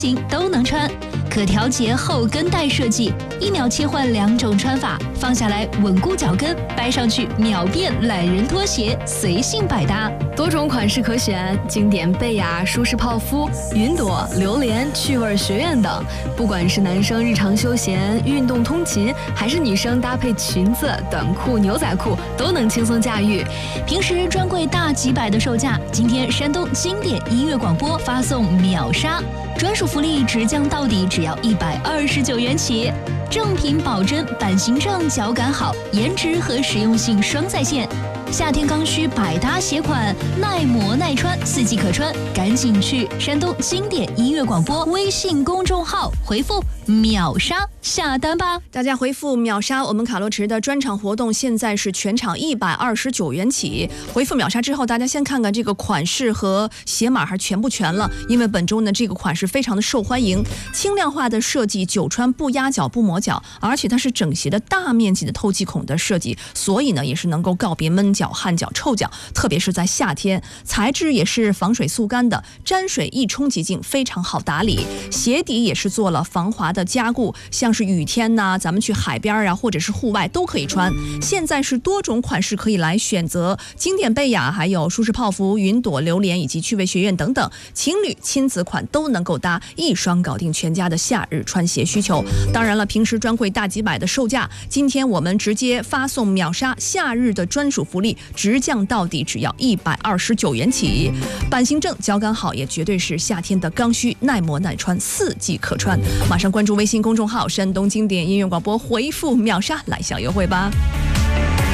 型都能穿。可调节后跟带设计，1秒切换2种穿法，放下来稳固脚跟，掰上去秒变懒人拖鞋，随性百搭。 多种款式可选，经典贝雅、舒适泡芙、云朵、榴莲、趣味学院等。不管是男生日常休闲、运动通勤，还是女生搭配裙子、短裤、牛仔裤，都能轻松驾驭。 平时专柜大几百的售价，今天山东经典音乐广播发送秒杀，专属福利直降到底，只要129元起。正品保真，版型正，脚感好，颜值和实用性双在线。夏天刚需百搭鞋款，耐磨耐穿，4季可穿，赶紧去山东经典音乐广播微信公众号回复秒杀下单吧。 大家回复秒杀，我们卡洛驰的专场活动现在是全场129元起。回复秒杀之后，大家先看看这个款式和鞋码还全不全了，因为本周呢这个款式非常的受欢迎，轻量化的设计，久穿不压脚不磨脚，而且它是整鞋的大面积的透气孔的设计，所以呢也是能够告别闷脚、汗脚、臭脚，特别是在夏天，材质也是防水速干的，沾水一冲即净，非常好打理。鞋底也是做了防滑的加固，像是雨天呐，咱们去海边啊，或者是户外都可以穿。现在是多种款式可以来选择，经典贝雅，还有舒适泡芙、云朵、榴莲以及趣味学院等等，情侣亲子款都能够搭，一双搞定全家的夏日穿鞋需求。当然了，平时专柜大几百的售价，今天我们直接发送秒杀，夏日的专属福利直降到底，只要129元起。版型正，脚感好，也绝对是夏天的刚需，耐磨耐穿，4季可穿。马上关注微信公众号山东经典音乐广播，回复秒杀来享优惠吧。